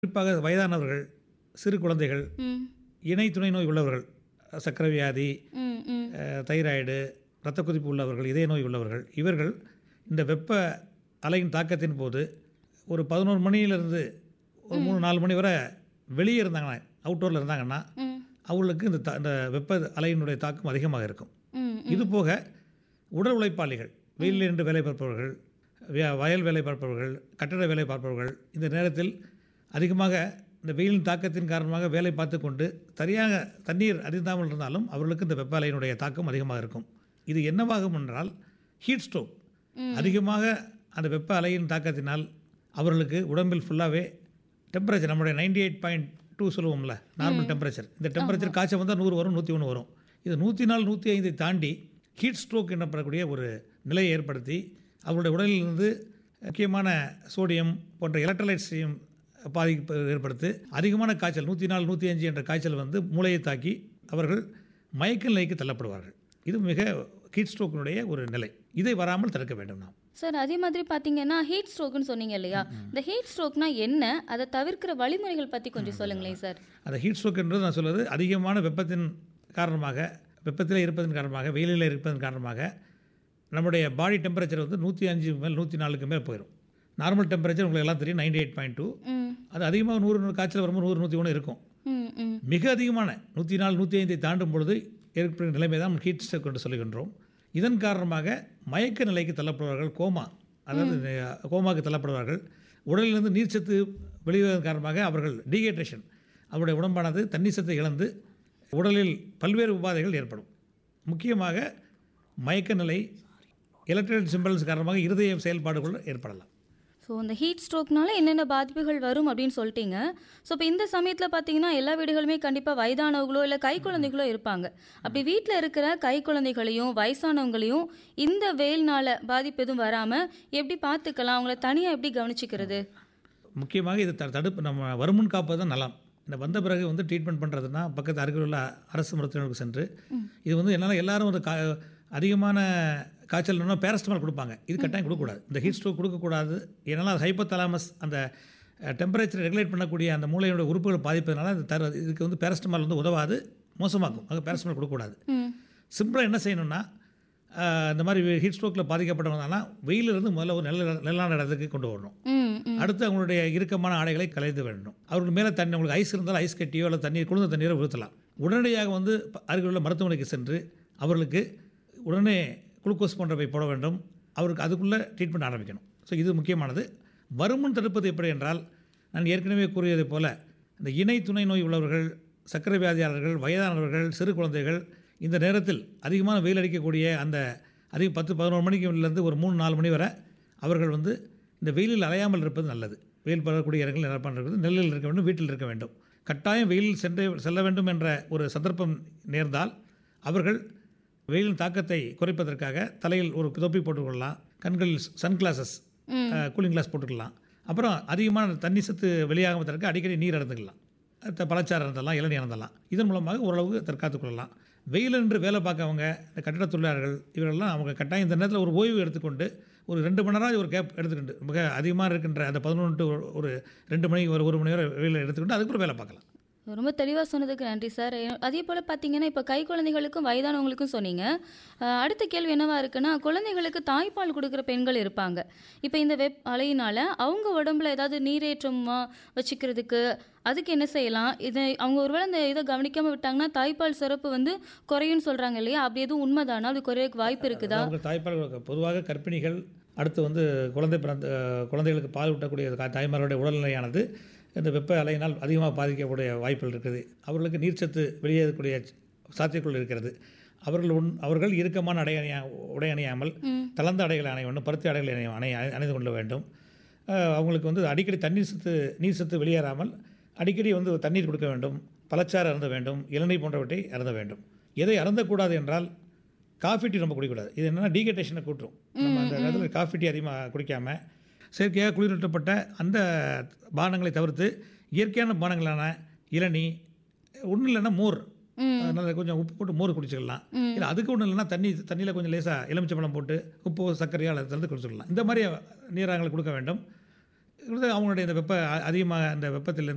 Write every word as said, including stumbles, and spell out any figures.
குறிப்பாக வயதானவர்கள், சிறு குழந்தைகள், ம். இணை துணை நோய் உள்ளவர்கள், சர்க்கரை வியாதி, ம், ம். அ தைராய்டு, இரத்த கொதிப்பு உள்ளவர்கள், இதய நோய் உள்ளவர்கள், இவர்கள் இந்த வெப்ப அலையின் தாக்கத்தின் போது ஒரு பதினொரு மணியிலிருந்து ஒரு மூணு நாலு மணி வரை வெளியே இருந்தாங்கன்னா, அவுட்டோரில் இருந்தாங்கன்னா, ம். அவங்களுக்கு இந்த த இந்த வெப்ப அலையினுடைய தாக்கம் அதிகமாக இருக்கும். ம், இது போக உடல் உழைப்பாளிகள், வெயிலில் நின்று வேலை பார்ப்பவர்கள், விய- வயல் வேலை பார்ப்பவர்கள், கட்டட வேலை பார்ப்பவர்கள், இந்த நேரத்தில் அதிகமாக இந்த வெயிலின் தாக்கத்தின் காரணமாக வேலை பார்த்து கொண்டு சரியாக தண்ணீர் அருந்தாமல் இருந்தாலும் அவர்களுக்கு இந்த வெப்ப அலையினுடைய தாக்கம் அதிகமாக இருக்கும். இது என்னவாகும் என்றால் ஹீட் ஸ்ட்ரோக். அதிகமாக அந்த வெப்ப அலையின் தாக்கத்தினால் அவர்களுக்கு உடம்பில் ஃபுல்லாகவே டெம்பரேச்சர் நம்முடைய நைன்டி எயிட் பாயிண்ட் டூ சொல்லுவோம்ல, நார்மல் டெம்பரேச்சர். இந்த டெம்பரேச்சர் காய்ச்சல் வந்தால் நூறு வரும், நூற்றி ஒன்று வரும். இது நூற்றி நாலு நூற்றி ஐந்தை தாண்டி ஹீட் ஸ்ட்ரோக் எனப்படக்கூடிய ஒரு நிலையை ஏற்படுத்தி அவருடைய உடலிலிருந்து முக்கியமான சோடியம் போன்ற எலக்ட்ரோலைட்ஸையும் பாதிப்பு ஏற்படுத்தி அதிகமான காய்ச்சல் நூற்றி நாலு நூற்றி அஞ்சு என்ற காய்ச்சல் வந்து மூளையை தாக்கி அவர்கள் மயக்க நிலைக்கு தள்ளப்படுவார்கள். இது மிக ஹீட் ஸ்ட்ரோக்கினுடைய ஒரு நிலை. இதை வராமல் தடுக்க வேண்டும் நாம். சார், அதே மாதிரி பார்த்தீங்கன்னா ஹீட் ஸ்ட்ரோக்னு சொன்னீங்க இல்லையா? இந்த ஹீட் ஸ்ட்ரோக்னா என்ன, அதை தவிர்க்கிற வழிமுறைகள் பற்றி கொஞ்சம் சொல்லுங்களேன் சார். அந்த ஹீட் ஸ்ட்ரோக் என்றது நான் சொல்வது அதிகமான வெப்பத்தின் காரணமாக, வெப்பத்தில் இருப்பதன் காரணமாக, வெயிலில் இருப்பதன் காரணமாக நம்முடைய பாடி டெம்பரேச்சர் வந்து நூற்றி அஞ்சு மேல் நூற்றி நாலுக்கு மேல் போயிடும். நார்மல் டெம்பரேச்சர் உங்களுக்கு எல்லாம் தெரியும் நைன்டி எயிட் பாயிண்ட் டூ. ம், அது அதிகமாக நூறு நூறு காய்ச்சல் வரும்போது நூறு நூற்றி ஒன்று இருக்கும். ம், ம். மிக அதிகமான நூற்றி நாலு நூற்றி ஐந்தை தாண்டும் பொழுது ஏற்படும் நிலைமை தான் ஹீட் ஸ்ட்ரோக் என்று சொல்லுகின்றோம். இதன் காரணமாக மயக்க நிலைக்கு தள்ளப்படுவார்கள், கோமா, அதாவது கோமாவுக்கு தள்ளப்படுவார்கள். உடலிலிருந்து நீர்ச்சத்து வெளிவதன் காரணமாக அவர்கள் டீஹைட்ரேஷன், அவருடைய உடம்பானது தண்ணீர் சத்தை இழந்து உடலில் பல்வேறு உபாதைகள் ஏற்படும். முக்கியமாக மயக்க நிலை, எலக்ட்ரிக் சிம்பல்ஸ் காரணமாக இருதய செயல்பாடுகள் ஏற்படலாம். ஸோ இந்த ஹீட் ஸ்ட்ரோக்னால என்னென்ன பாதிப்புகள் வரும் அப்படின்னு சொல்லிட்டீங்க. ஸோ இப்போ இந்த சமயத்தில் பார்த்தீங்கன்னா எல்லா வீடுகளுமே கண்டிப்பாக வயதானவங்களோ இல்லை கை குழந்தைகளோ இருப்பாங்க. அப்படி வீட்டில் இருக்கிற கை குழந்தைகளையும் வயசானவங்களையும் இந்த வெயில்னால பாதிப்பு எதுவும் வராமல் எப்படி பார்த்துக்கலாம், அவங்கள தனியாக எப்படி கவனிச்சிக்கிறது? முக்கியமாக இது த தடுப்பு நம்ம வருமுன் காப்பது தான் நலம். இந்த வந்த பிறகு வந்து ட்ரீட்மெண்ட் பண்ணுறதுனா பக்கத்து அருகில் உள்ள அரசு மருத்துவமனைக்கு சென்று, இது வந்து என்னால் எல்லாரும் ஒரு கா அதிகமான காய்ச்சல்னா பேரஸ்டமால் கொடுப்பாங்க. இது கட்டாயம் கொடுக்கக்கூடாது. இந்த ஹீட் ஸ்ட்ரோக் கொடுக்கக்கூடாது. ஏன்னா அது ஹைப்போதலாமஸ், அந்த டெம்பரேச்சர் ரெகுலேட் பண்ணக்கூடிய அந்த மூளையோட உறுப்புகள் பாதிப்பதனால அது தர இதுக்கு வந்து பேரஸ்டமால் வந்து உதவாது, மோசமாக்கும். அது பேரஸ்டமால் கொடுக்கக்கூடாது. சிம்பிளாக என்ன செய்யணும்னா, இந்த மாதிரி ஹீட் ஸ்ட்ரோக்கில் பாதிக்கப்பட்டவங்கன்னா வெயிலிருந்து முதல்ல ஒரு நல்ல நிலையான இடத்துக்கு கொண்டு வரணும். ம், ம். அடுத்து அவங்களுடைய இறுக்கமான ஆடைகளை கலைந்து வேண்டும். அவர்கள் மேலே தண்ணி, உங்களுக்கு ஐஸ் இருந்தால் ஐஸ் கட்டியோ அல்லது தண்ணீர், குளிர்ந்த தண்ணீரை ஊற்றலாம். உடனடியாக வந்து அருகில் உள்ள மருத்துவமனைக்கு சென்று அவர்களுக்கு உடனே குளுக்கோஸ் போன்றவை போட வேண்டும். அவருக்கு அதுக்குள்ளே ட்ரீட்மெண்ட் ஆரம்பிக்கணும். ஸோ இது முக்கியமானது. வருமுன் தடுப்பது எப்படி என்றால், நான் ஏற்கனவே கூறியதை போல இந்த இணை துணை நோய் உள்ளவர்கள், சர்க்கரை வியாதியாளர்கள், வயதானவர்கள், சிறு குழந்தைகள், இந்த நேரத்தில் அதிகமான வெயில் அடிக்கக்கூடிய அந்த அதிக பத்து பதினொரு மணிக்குலேருந்து ஒரு மூணு நாலு மணி வரை அவர்கள் வந்து இந்த வெயிலில் அலையாமல் இருப்பது நல்லது. வெயில் படக்கூடிய இடங்கள் நிரப்பான இருக்கிறது, நெல்லில் இருக்க வேண்டும், வீட்டில் இருக்க வேண்டும். கட்டாயம் வெயிலில் சென்று செல்ல வேண்டும் என்ற ஒரு சந்தர்ப்பம் நேர்ந்தால் அவர்கள் வெயிலின் தாக்கத்தை குறைப்பதற்காக தலையில் ஒரு தொப்பி போட்டுக்கொள்ளலாம், கண்களில் சன் கிளாஸஸ், கூலிங் கிளாஸ் போட்டுக்கலாம். அப்புறம் அதிகமான தண்ணி சத்து வெளியாகுவதற்கு அடிக்கடி நீர் அருந்துக்கலாம், பழச்சாறு இருந்தலாம், இளநீர் இருந்தலாம். இதன் மூலமாக ஓரளவுக்கு தற்காத்துக் கொள்ளலாம். வெயில் என்று வேலை பார்க்கவங்க, இந்த கட்டிட தொழிலாளர்கள், இவரெல்லாம் அவங்க கட்டாயம் இந்த நேரத்தில் ஒரு ஓய்வு எடுத்துக்கொண்டு ஒரு ரெண்டு மணி நேரம் ஒரு கேப் எடுத்துக்கிட்டு மிக அதிகமாக இருக்கின்ற அந்த பதினொன்று டு ஒரு ரெண்டு மணி ஒரு ஒரு மணி நேரம் வெயில் எடுத்துக்கிட்டு அதுக்கப்புறம் வேலை பார்க்கலாம். ரொம்ப தெளிவாக சொன்னதுக்கு நன்றி சார். அதே போல் பார்த்தீங்கன்னா இப்போ கை குழந்தைகளுக்கும் வயதானவங்களுக்கும் சொன்னீங்க. அஹ் அடுத்த கேள்வி என்னவா இருக்குன்னா, குழந்தைகளுக்கு தாய்ப்பால் கொடுக்குற பெண்கள் இருப்பாங்க. இப்போ இந்த வெப் அலையினால் அவங்க உடம்புல ஏதாவது நீரேற்றமாக வச்சுக்கிறதுக்கு அதுக்கு என்ன செய்யலாம்? இதை அவங்க ஒருவேளை இந்த இதை கவனிக்காமல் விட்டாங்கன்னா தாய்ப்பால் சுரப்பு வந்து குறையும்னு சொல்கிறாங்க இல்லையா? அப்படி எதுவும் உண்மைதானா? அது குறையக்கு வாய்ப்பு இருக்குதா? அவங்க தாய்ப்பால் பொதுவாக கர்ப்பிணிகள், அடுத்து வந்து குழந்தை பிறந்த குழந்தைகளுக்கு பால் ஊட்டக்கூடிய தா- தாய்மார்களுடைய உடல்நிலையானது இந்த வெப்ப அலையினால் அதிகமாக பாதிக்கக்கூடிய வாய்ப்புகள் இருக்குது. அவர்களுக்கு நீர்ச்சத்து வெளியேறக்கூடிய சாத்தியக்குள் இருக்கிறது. அவர்கள் உன் அவர்கள் இறுக்கமான அடை அணியா உடை அணியாமல் தளர்ந்த அடைகளை அணைய வேண்டும், பருத்தி அடைகளை அணைய அணை அணிந்து கொள்ள வேண்டும். அஹ் அவங்களுக்கு வந்து அடிக்கடி தண்ணீர் சத்து நீர் சத்து வெளியேறாமல் அடிக்கடி வந்து தண்ணீர் கொடுக்க வேண்டும், பழச்சாறு அருந்த வேண்டும், இளநீர் போன்றவற்றை அருந்த வேண்டும். எதை அருந்தக்கூடாது என்றால் காஃபி டீ ரொம்ப குடிக்கக்கூடாது. இது என்னென்னா டீஹைட்ரேஷனை கூட்டும். நம்ம அந்த நேரத்தில் காஃபி டீ அதிகமாக குடிக்காமல் செயற்கையாக குளிரூட்டப்பட்ட அந்த பானங்களை தவிர்த்து இயற்கையான பானங்களான இளநீ, ஒன்றும் இல்லைன்னா மோர், அதனால் கொஞ்சம் உப்பு போட்டு மோர் குடிச்சிக்கலாம். இல்லை அதுக்கு ஒன்றும் இல்லைன்னா தண்ணி தண்ணியில் கொஞ்சம் லேசாக எலுமிச்சம்பழம் போட்டு உப்பு சர்க்கரையால் தந்து குடிச்சிக்கலாம். இந்த மாதிரி நீராங்களை கொடுக்க வேண்டும். அவங்களுடைய இந்த வெப்ப அதிகமாக அந்த வெப்பத்தில்